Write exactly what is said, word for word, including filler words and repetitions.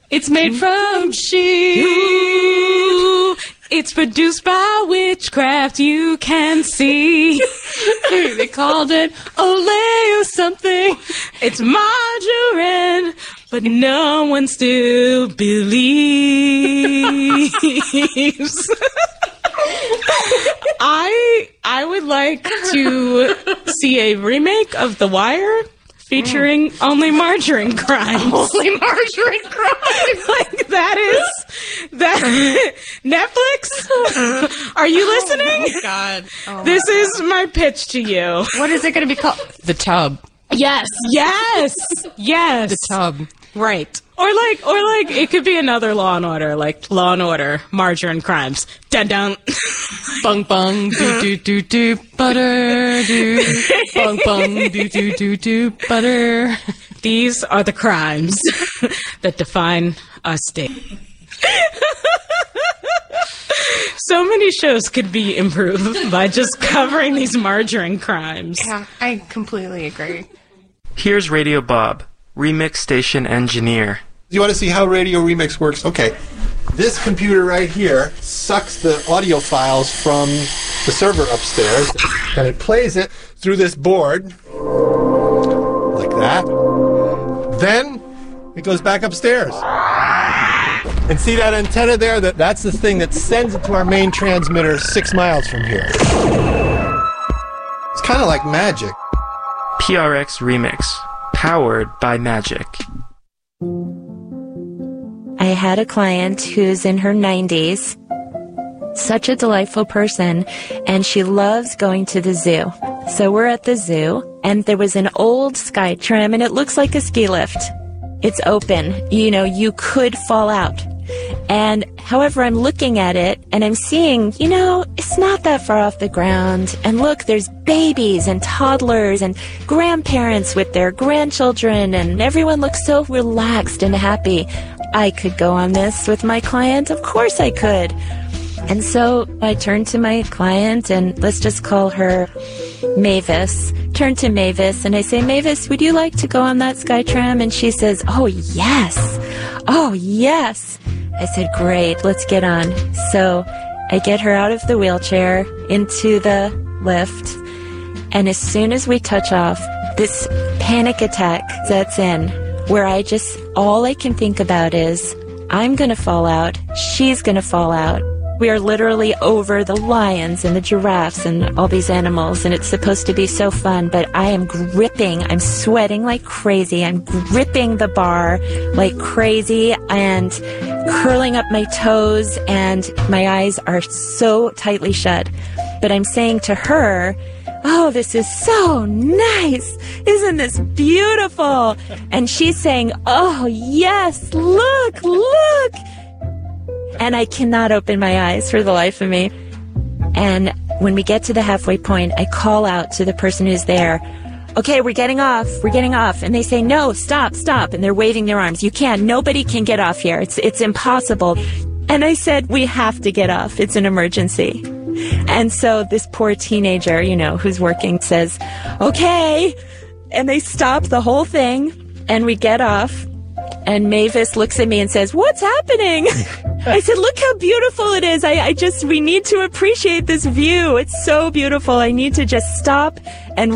It's made from sheep. It's produced by witchcraft, you can see. They called it Olay or something. It's margarine, but no one still believes. I I would like to see a remake of The Wire featuring mm. only margarine crimes. Only margarine crimes. Like that is that Netflix? Are you listening? Oh God. Oh this God. is my pitch to you. What is it going to be called? The Tub. Yes. Yes. Yes. The Tub. Right. Or like, or like, it could be another Law and Order, like Law and Order, margarine crimes. Dun dun. Bung bung, do do do do, butter, do. Bung bung, do do do do, butter. These are the crimes that define a state. So many shows could be improved by just covering these margarine crimes. Yeah, I completely agree. Here's Radio Bob, Remix Station Engineer. You want to see how Radio Remix works? Okay. This computer right here sucks the audio files from the server upstairs, and it plays it through this board, like that. Then it goes back upstairs. And see that antenna there? That, that's the thing that sends it to our main transmitter six miles from here. It's kind of like magic. P R X Remix, powered by Magic. I had a client who's in her nineties, such a delightful person, and she loves going to the zoo. So we're at the zoo, and there was an old Skytram, and it looks like a ski lift. It's open. You know, you could fall out. And however, I'm looking at it, and I'm seeing, you know, it's not that far off the ground. And look, there's babies and toddlers and grandparents with their grandchildren, and everyone looks so relaxed and happy. I could go on this with my client. Of course I could. And so I turned to my client, and let's just call her Mavis. Turn to Mavis, and I say, Mavis, would you like to go on that Skytram? And she says, oh, yes. Oh, yes. I said, great, let's get on. So I get her out of the wheelchair into the lift, and as soon as we touch off, this panic attack sets in, where I just, all I can think about is, I'm going to fall out, she's going to fall out. We are literally over the lions and the giraffes and all these animals, and it's supposed to be so fun, but I am gripping, I'm sweating like crazy, I'm gripping the bar like crazy and curling up my toes, and my eyes are so tightly shut. But I'm saying to her, oh, this is so nice. Isn't this beautiful? And she's saying, oh, yes, look, look. And I cannot open my eyes for the life of me. And when we get to the halfway point, I call out to the person who's there, okay, we're getting off, we're getting off. And they say, no, stop, stop. And they're waving their arms. You can't, nobody can get off here. It's, it's impossible. And I said, we have to get off. It's an emergency. And so this poor teenager, you know, who's working says, okay. And they stop the whole thing, and we get off. And Mavis looks at me and says, what's happening? I said, look how beautiful it is. I, I just, we need to appreciate this view. It's so beautiful. I need to just stop and